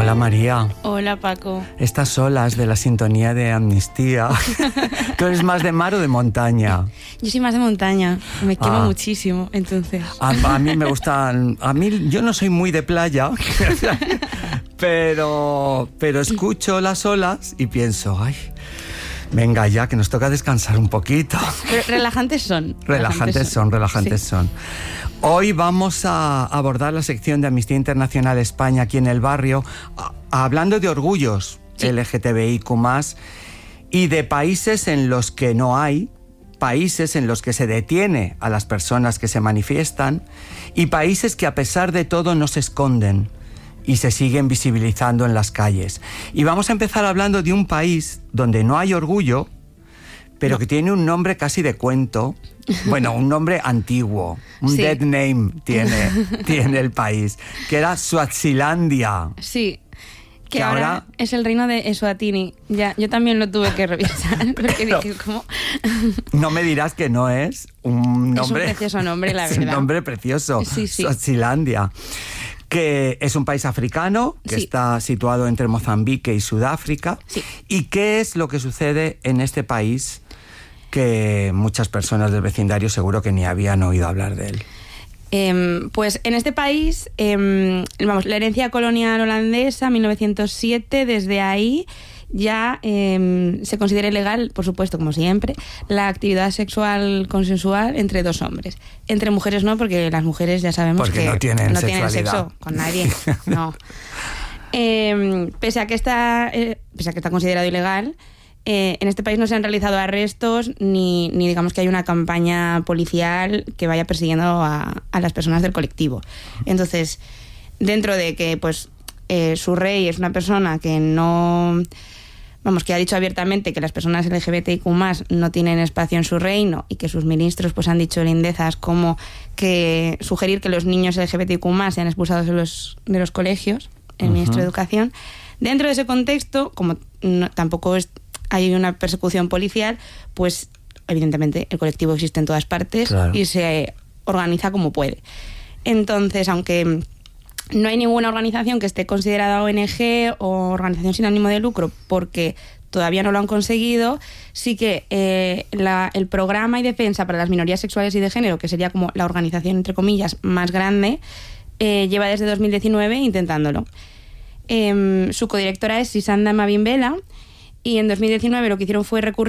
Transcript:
Hola María. Hola Paco. Estas olas de la sintonía de Amnistía. ¿Tú eres más de mar o de montaña? Yo soy más de montaña, me quemo muchísimo, entonces. A mí me gustan... yo no soy muy de playa, pero escucho las olas y pienso, ay, venga ya, que nos toca descansar un poquito. Pero relajantes son. Relajantes son. Hoy vamos a abordar la sección de Amnistía Internacional España aquí en el barrio, hablando de orgullos LGTBIQ+, y de países en los que no hay, países en los que se detiene a las personas que se manifiestan, y países que a pesar de todo no se esconden y se siguen visibilizando en las calles. Y vamos a empezar hablando de un país donde no hay orgullo, pero que tiene un nombre casi de cuento, bueno, un nombre antiguo, un dead name tiene el país, que era Suazilandia. Sí, que ahora es el reino de Eswatini. Ya, yo también lo tuve que revisar, porque dije, ¿cómo? No me dirás que no es un nombre... Es un precioso nombre, la verdad. Es un nombre precioso, sí. Suazilandia, que es un país africano, que está situado entre Mozambique y Sudáfrica. Sí. ¿Y qué es lo que sucede en este país que muchas personas del vecindario seguro que ni habían oído hablar de él? Pues en este país, la herencia colonial holandesa, 1907, desde ahí ya se considera ilegal, por supuesto, como siempre, la actividad sexual consensual entre dos hombres. Entre mujeres no, porque las mujeres ya sabemos que no tienen sexo con nadie. No. Pese a que está considerado ilegal, en este país no se han realizado arrestos ni digamos que hay una campaña policial que vaya persiguiendo a las personas del colectivo. Entonces, dentro de que pues su rey es una persona que que ha dicho abiertamente que las personas LGBTIQ+ no tienen espacio en su reino y que sus ministros pues han dicho lindezas como que sugerir que los niños LGBTIQ+ sean expulsados de los colegios, el ministro de Educación. Dentro de ese contexto, como tampoco hay una persecución policial, pues evidentemente el colectivo existe en todas partes y se organiza como puede. Entonces, aunque no hay ninguna organización que esté considerada ONG o organización sin ánimo de lucro porque todavía no lo han conseguido, sí que el programa y defensa para las minorías sexuales y de género, que sería como la organización, entre comillas, más grande, lleva desde 2019 intentándolo. Su codirectora es Sisanda Mabimbela, y en 2019 lo que hicieron fue recurrir